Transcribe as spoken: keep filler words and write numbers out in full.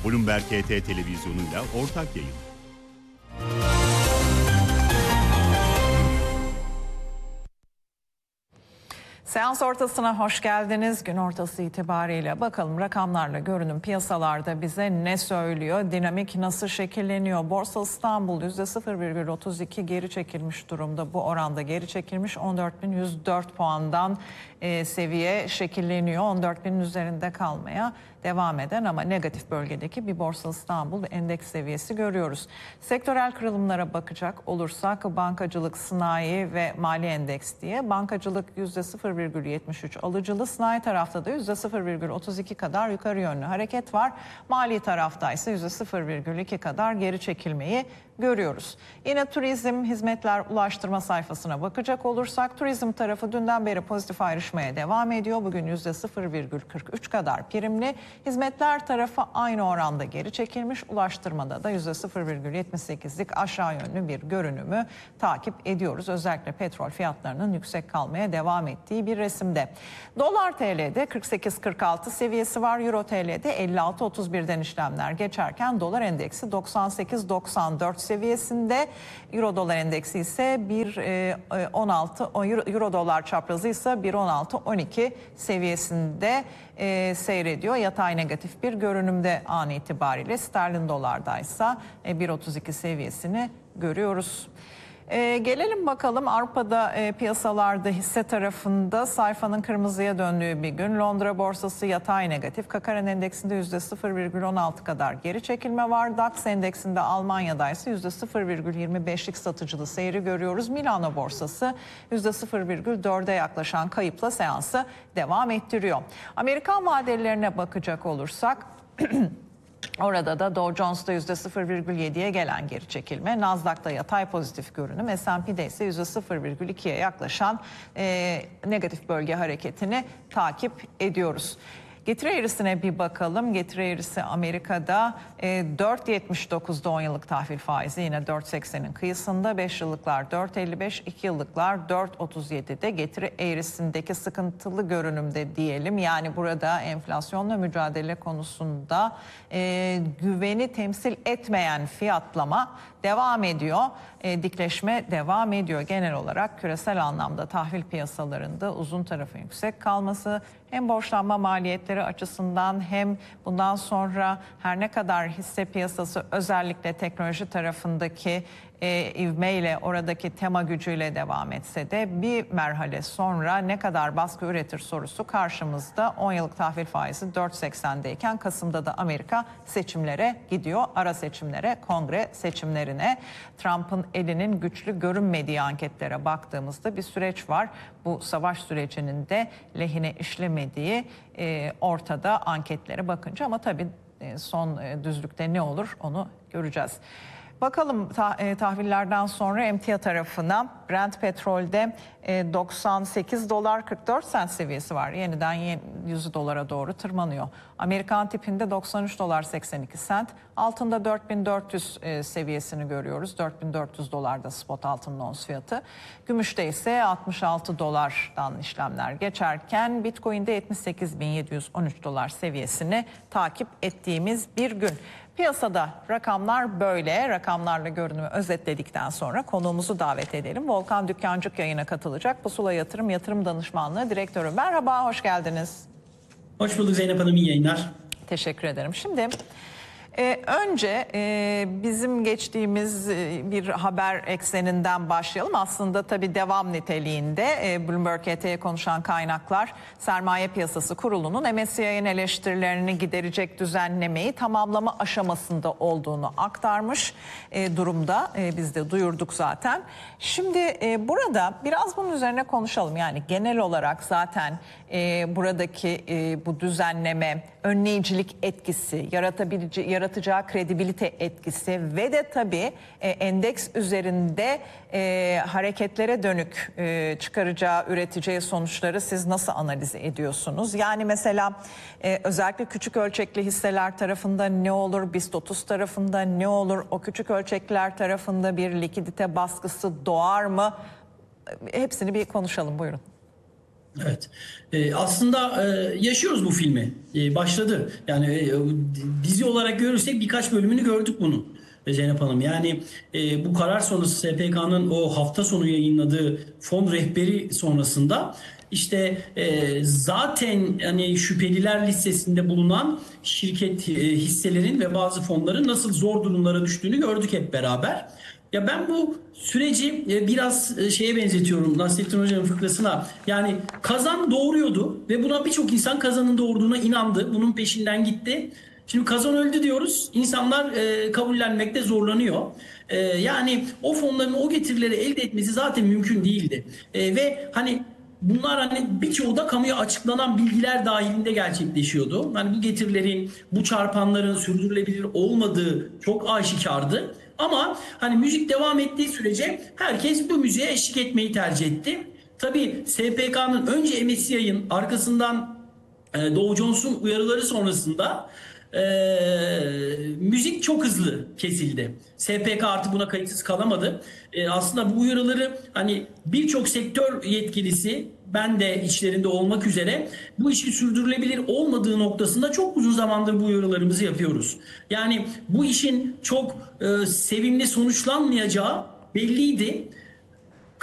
Bloomberg H T televizyonuyla ortak yayın. Seans ortasına hoş geldiniz. Gün ortası itibariyle bakalım rakamlarla görünüm piyasalarda bize ne söylüyor? Dinamik nasıl şekilleniyor? Borsa İstanbul yüzde sıfır virgül otuz iki geri çekilmiş durumda. Bu oranda geri çekilmiş on dört bin yüz dört puandan e, seviye şekilleniyor. on dört binin üzerinde kalmaya devam eden ama negatif bölgedeki bir Borsa İstanbul endeks seviyesi görüyoruz. Sektörel kırılımlara bakacak olursak bankacılık, sanayi ve mali endeks diye bankacılık yüzde sıfır virgül yetmiş üç alıcılı, sanayi tarafta da yüzde sıfır virgül otuz iki kadar yukarı yönlü hareket var. Mali tarafta ise yüzde sıfır virgül iki kadar geri çekilmeyi görüyoruz. Yine turizm, hizmetler, ulaştırma sayfasına bakacak olursak turizm tarafı dünden beri pozitif ayrışmaya devam ediyor. Bugün yüzde sıfır virgül kırk üç kadar primli. Hizmetler tarafı aynı oranda geri çekilmiş. Ulaştırmada da yüzde sıfır virgül yetmiş sekizlik aşağı yönlü bir görünümü takip ediyoruz. Özellikle petrol fiyatlarının yüksek kalmaya devam ettiği bir resimde. Dolar T L'de kırk sekiz kırk altı seviyesi var. Euro T L'de elli altı otuz birden işlemler geçerken dolar endeksi doksan sekiz doksan dört seviyesinde. Euro dolar endeksi ise bir on altı, Euro dolar çaprazı ise bir on altı on iki seviyesinde e, seyrediyor. Yatay negatif bir görünümde an itibariyle. Sterlin dolardaysa e, bir otuz iki seviyesini görüyoruz. Ee, gelelim bakalım Avrupa'da e, piyasalarda hisse tarafında sayfanın kırmızıya döndüğü bir gün. Londra borsası yatay negatif. Kakaren endeksinde yüzde sıfır virgül on altı kadar geri çekilme var. DAX endeksinde Almanya'da ise yüzde sıfır virgül yirmi beşlik satıcılı seyri görüyoruz. Milano borsası yüzde sıfır virgül dörde yaklaşan kayıpla seansı devam ettiriyor. Amerikan vadelilerine bakacak olursak orada da Dow Jones'ta yüzde sıfır virgül yediye gelen geri çekilme, Nasdaq'ta yatay pozitif görünüm, S and P'de ise yüzde sıfır virgül ikiye yaklaşan e, negatif bölge hareketini takip ediyoruz. Getiri eğrisine bir bakalım. Getiri eğrisi Amerika'da e, dört virgül yetmiş dokuzda on yıllık tahvil faizi yine dört virgül seksenin kıyısında. beş yıllıklar dört virgül elli beş, iki yıllıklar dört virgül otuz yedide. Getiri eğrisindeki sıkıntılı görünümde diyelim. Yani burada enflasyonla mücadele konusunda e, güveni temsil etmeyen fiyatlama devam ediyor. E, dikleşme devam ediyor. Genel olarak küresel anlamda tahvil piyasalarında uzun tarafın yüksek kalması hem borçlanma maliyetleri açısından hem bundan sonra her ne kadar hisse piyasası özellikle teknoloji tarafındaki e, ivmeyle, oradaki tema gücüyle devam etse de bir merhale sonra ne kadar baskı üretir sorusu karşımızda. on yıllık tahvil faizi dört virgül seksendeyken Kasım'da da Amerika seçimlere gidiyor. Ara seçimlere, kongre seçimlerine. Trump'ın elinin güçlü görünmediği anketlere baktığımızda bir süreç var. Bu savaş sürecinin de lehine işlemediği e, ortada anketlere bakınca, ama tabii e, son e, düzlükte ne olur onu göreceğiz. Bakalım ta, e, tahvillerden sonra emtia tarafına. Brent petrolde e, doksan sekiz dolar kırk dört sent seviyesi var. Yeniden yüz dolara doğru tırmanıyor. Amerikan tipinde doksan üç dolar seksen iki sent. Altında dört bin dört yüz e, seviyesini görüyoruz. dört bin dört yüz dolarda spot altının ons fiyatı. Gümüşte ise altmış altı dolardan işlemler geçerken Bitcoin'de yetmiş sekiz bin yedi yüz on üç dolar seviyesini takip ettiğimiz bir gün. Piyasada rakamlar böyle. Rakamlarla görünümü özetledikten sonra konuğumuzu davet edelim. Volkan Dükkancık yayına katılacak. Pusula Yatırım Yatırım Danışmanlığı Direktörü. Merhaba, hoş geldiniz. Hoş bulduk Zeynep Hanım, iyi yayınlar. Teşekkür ederim. Şimdi e, önce e, bizim geçtiğimiz e, bir haber ekseninden başlayalım. Aslında tabii devam niteliğinde e, Bloomberg H T'ye konuşan kaynaklar Sermaye Piyasası Kurulu'nun M S C I'nin eleştirilerini giderecek düzenlemeyi tamamlama aşamasında olduğunu aktarmış e, durumda. E, biz de duyurduk zaten. Şimdi e, burada biraz bunun üzerine konuşalım. Yani genel olarak zaten e, buradaki e, bu düzenleme önleyicilik etkisi, yaratabileceği, yaratacağı kredibilite etkisi ve de tabii e, endeks üzerinde e, hareketlere dönük e, çıkaracağı, üreteceği sonuçları siz nasıl analiz ediyorsunuz? Yani mesela e, özellikle küçük ölçekli hisseler tarafında ne olur, BIST otuz tarafında ne olur, o küçük ölçekler tarafında bir likidite baskısı doğar mı? Hepsini bir konuşalım, buyurun. Evet. Ee, aslında e, yaşıyoruz bu filmi. Ee, başladı. Yani e, dizi olarak görürsek birkaç bölümünü gördük bunun. Ve Zeynep Hanım. Yani e, bu karar sonrası S P K'nın o hafta sonu yayınladığı fon rehberi sonrasında işte e, zaten hani şüpheliler listesinde bulunan şirket e, hisselerin ve bazı fonların nasıl zor durumlara düştüğünü gördük hep beraber. Ya ben bu süreci e, biraz e, şeye benzetiyorum, Nasrettin Hoca'nın fıkrasına. Yani kazan doğuruyordu ve buna birçok insan kazanın doğurduğuna inandı. Bunun peşinden gitti. Şimdi kazan öldü diyoruz. İnsanlar e, kabullenmekte zorlanıyor. E, yani o fonların o getirileri elde etmesi zaten mümkün değildi. E, ve hani bunlar hani birçoğu da kamuya açıklanan bilgiler dahilinde gerçekleşiyordu. Hani bu getirilerin, bu çarpanların sürdürülebilir olmadığı çok aşikardı. Ama hani müzik devam ettiği sürece herkes bu müziğe eşlik etmeyi tercih etti. Tabii S P K'nın önce M S C I'nin arkasından e, Dow Jones'un uyarıları sonrasında e, müzik çok hızlı kesildi. S P K artık buna kayıtsız kalamadı. E, aslında bu uyarıları hani birçok sektör yetkilisi, ben de içlerinde olmak üzere, bu işi sürdürülebilir olmadığı noktasında çok uzun zamandır bu uyarılarımızı yapıyoruz. Yani bu işin çok e, sevimli sonuçlanmayacağı belliydi.